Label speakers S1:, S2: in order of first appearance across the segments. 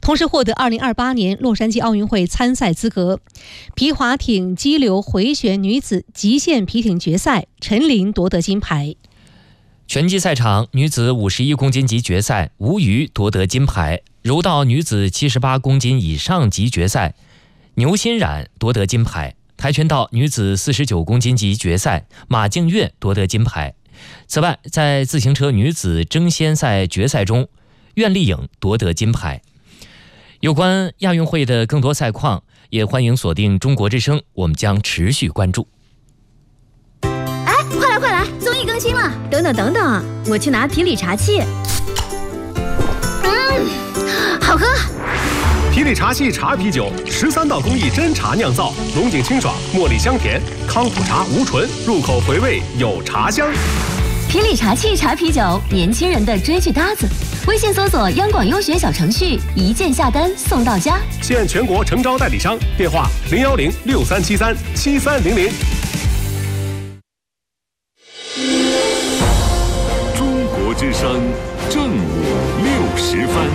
S1: 同时获得2028年洛杉矶奥运会参赛资格。皮划艇激流回旋女子极限皮艇决赛，陈琳夺得金牌。
S2: 拳击赛场女子51公斤级决赛，吴瑜夺得金牌。柔道女子78公斤以上级决赛，牛欣冉夺得金牌。跆拳道女子49公斤级决赛，马静月夺得金牌。此外，在自行车女子争先赛决赛中，苑丽颖夺得金牌。有关亚运会的更多赛况，也欢迎锁定中国之声，我们将持续关注。
S3: 快来，综艺更新了！等等，我去拿皮里茶器。好喝。
S4: 皮里茶器茶啤酒，13道工艺真茶酿造，浓井清爽，茉莉香甜，康普茶无醇，入口回味有茶香。
S3: 皮里茶器茶啤酒，年轻人的追剧搭子。微信搜索央广优选小程序，一键下单送到家。
S4: 现全国诚招代理商，电话010-6373-7300。
S5: 中国之声正午60分。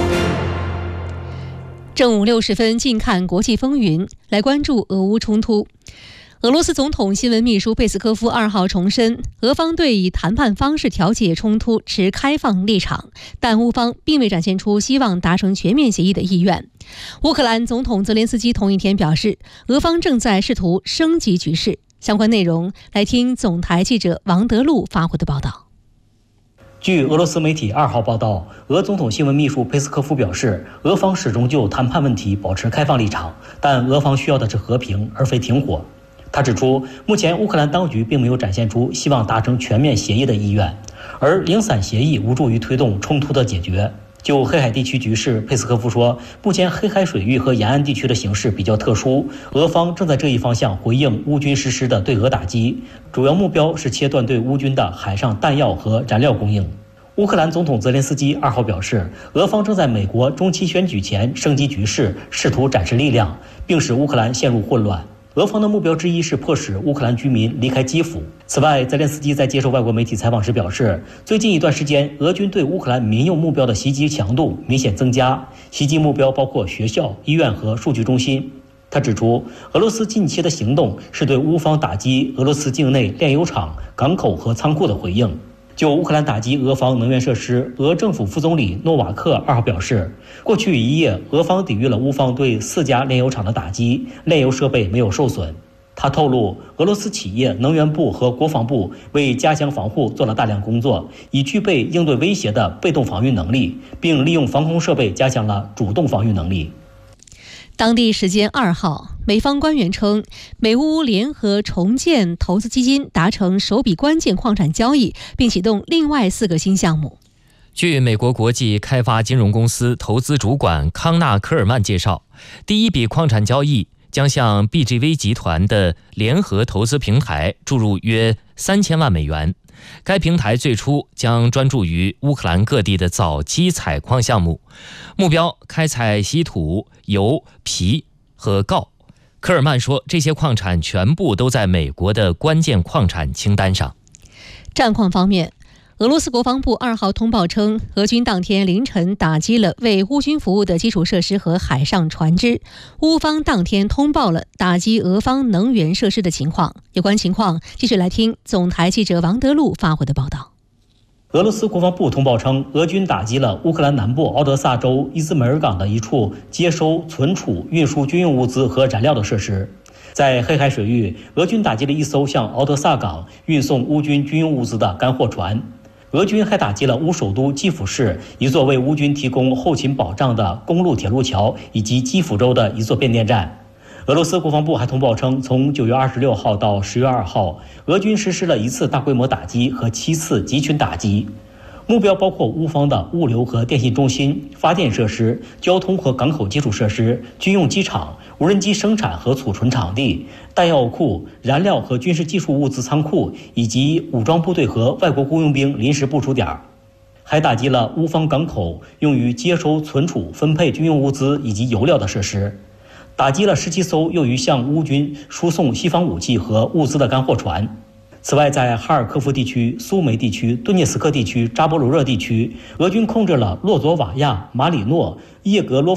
S1: 正午60分，近看国际风云，来关注俄乌冲突。俄罗斯总统新闻秘书佩斯科夫2号重申，俄方对以谈判方式调解冲突持开放立场，但乌方并未展现出希望达成全面协议的意愿。乌克兰总统泽连斯基同一天表示，俄方正在试图升级局势。相关内容，来听总台记者王德禄发回的报道。
S6: 据俄罗斯媒体2号报道，俄总统新闻秘书佩斯科夫表示，俄方始终就谈判问题保持开放立场，但俄方需要的是和平，而非停火。他指出，目前乌克兰当局并没有展现出希望达成全面协议的意愿，而零散协议无助于推动冲突的解决。就黑海地区局势，佩斯科夫说，目前黑海水域和沿岸地区的形势比较特殊，俄方正在这一方向回应乌军实施的对俄打击，主要目标是切断对乌军的海上弹药和燃料供应。乌克兰总统泽连斯基2号表示，俄方正在美国中期选举前升级局势，试图展示力量，并使乌克兰陷入混乱。俄方的目标之一是迫使乌克兰居民离开基辅。此外，泽连斯基在接受外国媒体采访时表示，最近一段时间，俄军对乌克兰民用目标的袭击强度明显增加，袭击目标包括学校、医院和数据中心。他指出，俄罗斯近期的行动是对乌方打击俄罗斯境内炼油厂、港口和仓库的回应。就乌克兰打击俄方能源设施，俄政府副总理诺瓦克2号表示，过去1夜，俄方抵御了乌方对4家炼油厂的打击，炼油设备没有受损。他透露，俄罗斯企业能源部和国防部为加强防护做了大量工作，以具备应对威胁的被动防御能力，并利用防空设备加强了主动防御能力。
S1: 当地时间2号，美方官员称，美乌联合重建投资基金达成首笔关键矿产交易，并启动另外4个新项目。
S2: 据美国国际开发金融公司投资主管康纳·科尔曼介绍，第一笔矿产交易将向 BGV 集团的联合投资平台注入约3000万美元。该平台最初将专注于乌克兰各地的早期采矿项目，目标开采稀土、铀、铍和锆。科尔曼说，这些矿产全部都在美国的关键矿产清单上。
S1: 战况方面，俄罗斯国防部2号通报称，俄军当天凌晨打击了为乌军服务的基础设施和海上船只。乌方当天通报了打击俄方能源设施的情况。有关情况，继续来听总台记者王德禄发回的报道。
S6: 俄罗斯国防部通报称，俄军打击了乌克兰南部敖德萨州伊兹梅尔港的一处接收、存储、运输军用物资和燃料的设施。在黑海水域，俄军打击了一艘向敖德萨港运送乌军军用物资的干货船。俄军还打击了乌首都基辅市一座为乌军提供后勤保障的公路铁路桥，以及基辅州的一座变电站。俄罗斯国防部还通报称，从9月26号到10月2号，俄军实施了1次大规模打击和7次集群打击，目标包括乌方的物流和电信中心、发电设施、交通和港口基础设施、军用机场、无人机生产和储存场地、弹药库、燃料和军事技术物资仓库，以及武装部队和外国雇佣兵临时部署点。还打击了乌方港口用于接收、存储、分配军用物资以及油料的设施，打击了17艘用于向乌军输送西方武器和物资的干货船。此外，在哈尔科夫地区、苏梅地区、顿涅茨克地区、扎波罗热地区，俄军控制了洛佐瓦亚、马里诺、叶格罗